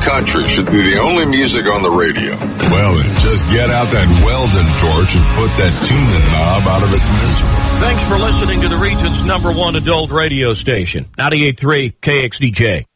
country should be the only music on the radio. Well, then, just get out that Weldon torch and put that tuning knob out of its misery. Thanks for listening to the region's #1 adult radio station, 98.3 KXDJ.